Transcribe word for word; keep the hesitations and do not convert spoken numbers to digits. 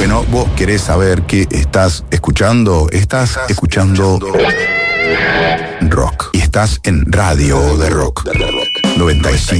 Bueno, vos querés saber qué estás escuchando. Estás escuchando rock. Y estás en Radio de Rock. noventa y cinco